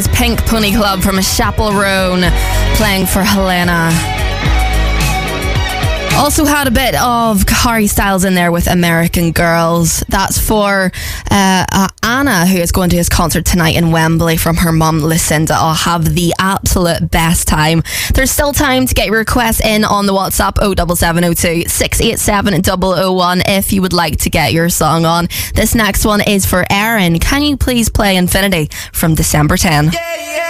Pink Pony Club from Chapel Roan playing for Helena. Also had a bit of Harry Styles in there with American Girls. That's for Anna, who is going to his concert tonight in Wembley from her mum Lucinda. I'll have the absolute best time. There's still time to get your requests in on the WhatsApp 07702 687 001 if you would like to get your song on. This next one is for Erin. Can you please play Infinity from December 10? Yeah, yeah.